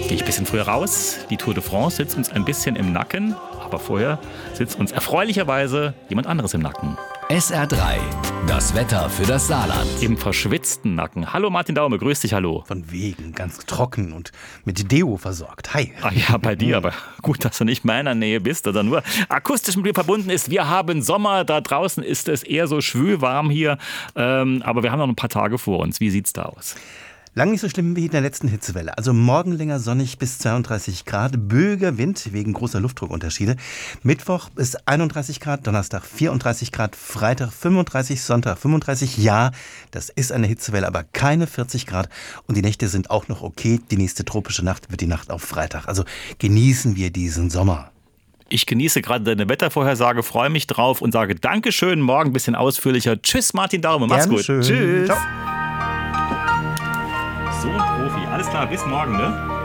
gehe ich ein bisschen früher raus. Die Tour de France sitzt uns ein bisschen im Nacken. Aber vorher sitzt uns erfreulicherweise jemand anderes im Nacken. SR3, das Wetter für das Saarland. Im verschwitzten Nacken. Hallo Martin Daume, grüß dich, hallo. Von wegen, ganz trocken und mit Deo versorgt. Hi. Ah ja, bei dir, aber gut, dass du nicht in meiner Nähe bist oder nur akustisch mit mir verbunden ist. Wir haben Sommer, da draußen ist es eher so schwülwarm hier, aber wir haben noch ein paar Tage vor uns. Wie sieht's da aus? Lang nicht so schlimm wie in der letzten Hitzewelle. Also morgen länger sonnig bis 32 Grad, böiger Wind wegen großer Luftdruckunterschiede. Mittwoch ist 31 Grad, Donnerstag 34 Grad, Freitag 35, Sonntag 35. Ja, das ist eine Hitzewelle, aber keine 40 Grad. Und die Nächte sind auch noch okay. Die nächste tropische Nacht wird die Nacht auf Freitag. Also genießen wir diesen Sommer. Ich genieße gerade deine Wettervorhersage, freue mich drauf und sage Dankeschön, morgen ein bisschen ausführlicher. Tschüss Martin Daume, mach's gut. Schön. Tschüss. Ciao. So ein Profi. Alles klar, bis morgen, ne?